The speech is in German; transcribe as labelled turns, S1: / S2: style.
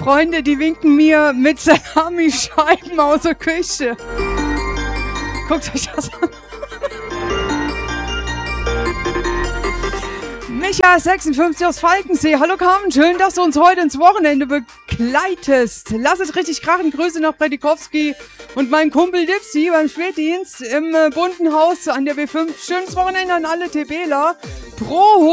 S1: Freunde, die winken mir mit Salamischeiben aus der Küche. Guckt euch das an. Micha 56 aus Falkensee. Hallo Carmen, schön, dass du uns heute ins Wochenende begleitest. Lass es richtig krachen. Grüße nach Predikowski und meinen Kumpel Dipsy beim Spätdienst im bunten Haus an der B5. Schönes Wochenende an alle TBler. Pro